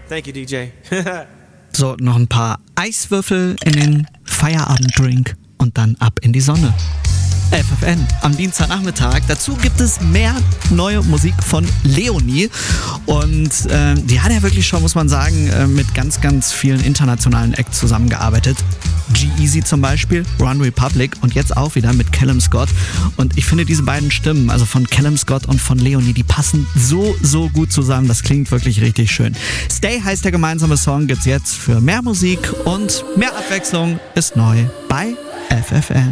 Thank you, DJ. So, noch ein paar Eiswürfel in den Feierabenddrink und dann ab in die Sonne. FFN am Dienstagnachmittag. Dazu gibt es mehr neue Musik von Leonie. Und die hat ja wirklich schon, muss man sagen, mit ganz, ganz vielen internationalen Acts zusammengearbeitet. G-Eazy zum Beispiel, One Republic und jetzt auch wieder mit Callum Scott. Und ich finde diese beiden Stimmen, also von Callum Scott und von Leonie, die passen so, so gut zusammen. Das klingt wirklich richtig schön. Stay heißt der gemeinsame Song, gibt's jetzt für mehr Musik und mehr Abwechslung ist neu bei FFN.